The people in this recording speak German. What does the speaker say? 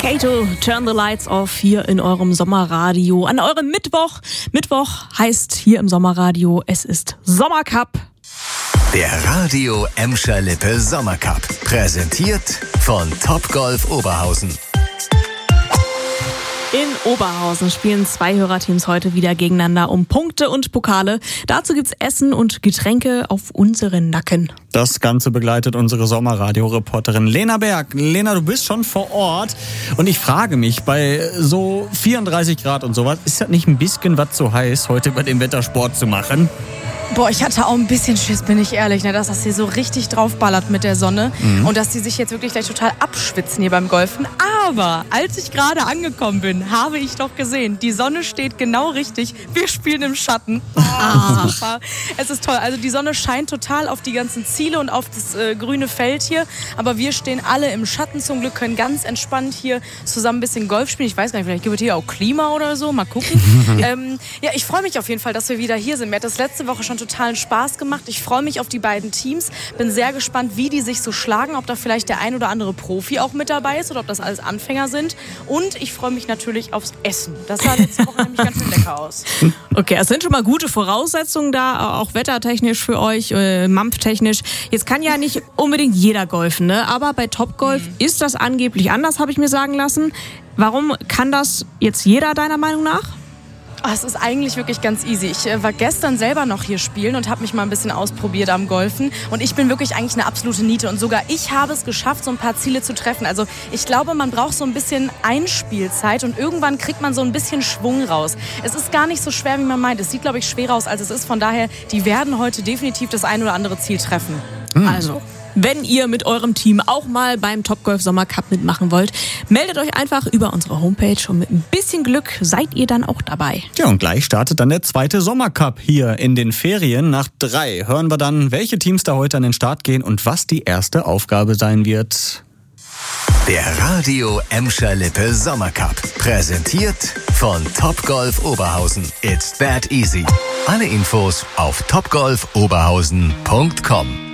Kato, Turn the Lights Off hier in eurem Sommerradio. An eurem Mittwoch. Mittwoch heißt hier im Sommerradio, es ist Sommercup. Der Radio Emscher Lippe Sommercup. Präsentiert von Topgolf Oberhausen. In Oberhausen spielen 2 Hörerteams heute wieder gegeneinander um Punkte und Pokale. Dazu gibt's Essen und Getränke auf unseren Nacken. Das Ganze begleitet unsere Sommerradio-Reporterin Lena Berg. Lena, du bist schon vor Ort und ich frage mich, bei so 34 Grad und sowas, ist das nicht ein bisschen was zu heiß, heute bei dem Wetter Sport zu machen? Boah, ich hatte auch ein bisschen Schiss, bin ich ehrlich, dass das hier so richtig draufballert mit der Sonne und dass die sich jetzt wirklich gleich total abschwitzen hier beim Golfen. Aber als ich gerade angekommen bin, habe ich doch gesehen, die Sonne steht genau richtig. Wir spielen im Schatten. Super. Es ist toll. Also die Sonne scheint total auf die ganzen Ziele und auf das grüne Feld hier. Aber wir stehen alle im Schatten zum Glück, können ganz entspannt hier zusammen ein bisschen Golf spielen. Ich weiß gar nicht, vielleicht gibt es hier auch Klima oder so. Mal gucken. Ja, ich freue mich auf jeden Fall, dass wir wieder hier sind. Mir hat das letzte Woche schon totalen Spaß gemacht. Ich freue mich auf die beiden Teams. Bin sehr gespannt, wie die sich so schlagen. Ob da vielleicht der ein oder andere Profi auch mit dabei ist oder ob das alles Anfänger sind. Und ich freue mich natürlich aufs Essen. Das sah letzte Woche nämlich ganz schön lecker aus. Okay, es sind schon mal gute Voraussetzungen da, auch wettertechnisch für euch, mampftechnisch. Jetzt kann ja nicht unbedingt jeder golfen, ne? Aber bei Topgolf ist das angeblich anders, habe ich mir sagen lassen. Warum kann das jetzt jeder deiner Meinung nach? Es ist eigentlich wirklich ganz easy. Ich war gestern selber noch hier spielen und habe mich mal ein bisschen ausprobiert am Golfen. Und ich bin wirklich eigentlich eine absolute Niete. Und sogar ich habe es geschafft, so ein paar Ziele zu treffen. Also ich glaube, man braucht so ein bisschen Einspielzeit und irgendwann kriegt man so ein bisschen Schwung raus. Es ist gar nicht so schwer, wie man meint. Es sieht, glaube ich, schwerer aus, als es ist. Von daher, die werden heute definitiv das ein oder andere Ziel treffen. Also, wenn ihr mit eurem Team auch mal beim Topgolf Sommercup mitmachen wollt, meldet euch einfach über unsere Homepage und mit ein bisschen Glück seid ihr dann auch dabei. Ja, und gleich startet dann der 2. Sommercup hier in den Ferien. Nach 3 hören wir dann, welche Teams da heute an den Start gehen und was die erste Aufgabe sein wird. Der Radio Emscher Lippe Sommercup. Präsentiert von Topgolf Oberhausen. It's that easy. Alle Infos auf topgolfoberhausen.com.